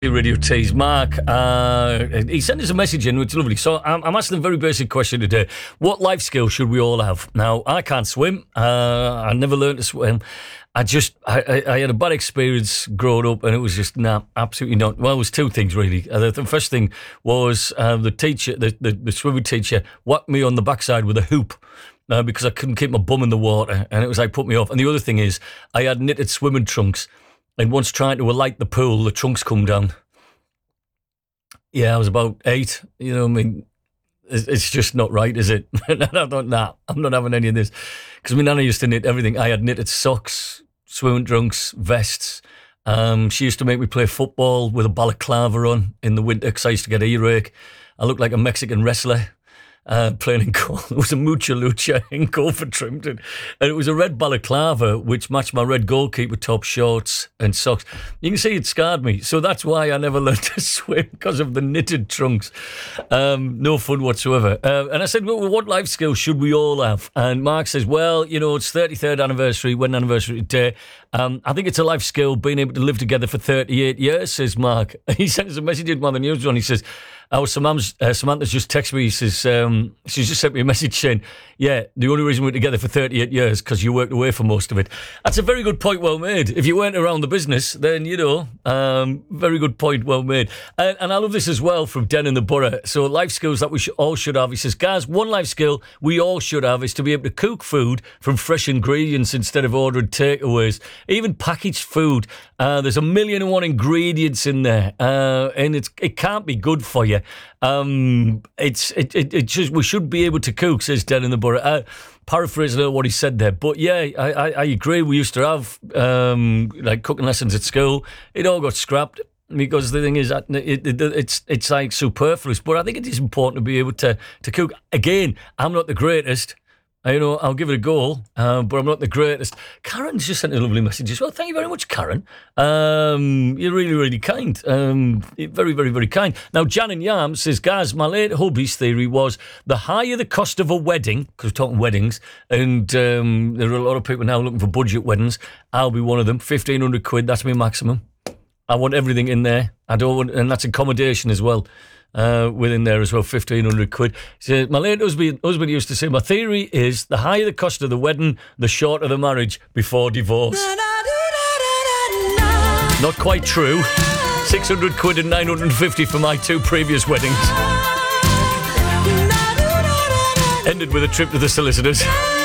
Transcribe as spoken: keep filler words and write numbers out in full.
Radio T's Mark, uh, he sent us a message in, which is lovely. So I'm, I'm asking a very basic question today. What life skill should we all have? Now, I can't swim. Uh, I never learned to swim. I just, I, I, I had a bad experience growing up, and it was just, nah, absolutely not. Well, it was two things, really. Uh, the, the first thing was uh, the teacher, the, the, the swimming teacher, whacked me on the backside with a hoop. Uh, because I couldn't keep my bum in the water, and it was like, put me off. And the other thing is, I had knitted swimming trunks, and once trying to alight the pool, the trunks come down. Yeah, I was about eight. You know, I mean, it's, it's just not right, is it? I don't, nah, I'm not having any of this. Because my nana used to knit everything. I had knitted socks, swimming trunks, vests. Um, she used to make me play football with a balaclava on in the winter because I used to get earache. I looked like a Mexican wrestler. Uh, playing in goal. It was a mucha lucha in goal for Trimpton. And it was a red balaclava which matched my red goalkeeper top, shorts and socks. You can see it scarred me. So that's why I never learned to swim, because of the knitted trunks. Um, no fun whatsoever. Uh, and I said, well, what life skills should we all have? And Mark says, well, you know, it's thirty-third anniversary, wedding anniversary today. Um, I think it's a life skill being able to live together for thirty-eight years, says Mark. He sent us a message in while the news was on. He says, Our Samantha's, uh, Samantha's just texted me. He says, um, she's just sent me a message saying, yeah, the only reason we're together for thirty-eight years because you worked away for most of it. That's a very good point, well made. If you weren't around the business, then, you know, um, very good point, well made. And, and I love this as well from Den in the Borough. So life skills that we should, all should have. He says, guys, one life skill we all should have is to be able to cook food from fresh ingredients instead of ordering takeaways. Even packaged food, uh, there's a million and one ingredients in there, uh, and it's it can't be good for you. Um, it's it, it, it just we should be able to cook, says Den in the Borough. Uh, paraphrasing a little what he said there, but yeah, I, I, I agree. We used to have um, like cooking lessons at school. It all got scrapped because the thing is that it, it, it's it's like superfluous. But I think it is important to be able to to cook. Again, I'm not the greatest. You know, I'll give it a go, uh, but I'm not the greatest. Karen's just sent a lovely message as well. Thank you very much, Karen. Um, you're really, really kind. Um, very, very, very kind. Now, Jan and Yam says, guys, my late hubby's theory was the higher the cost of a wedding, because we're talking weddings, and um, there are a lot of people now looking for budget weddings. I'll be one of them. fifteen hundred quid, that's my maximum. I want everything in there. I don't want, and that's accommodation as well. Uh, within there as well, fifteen hundred quid. So my late husband, husband used to say, my theory is the higher the cost of the wedding, the shorter the marriage before divorce. Not quite true. six hundred quid and nine hundred fifty for my two previous weddings. Ended with a trip to the solicitors.